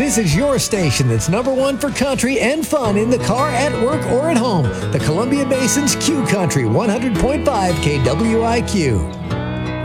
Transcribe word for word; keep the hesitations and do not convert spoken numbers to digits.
This is your station that's number one for country and fun in the car, at work, or at home. The Columbia Basin's Q Country one hundred point five K W I Q.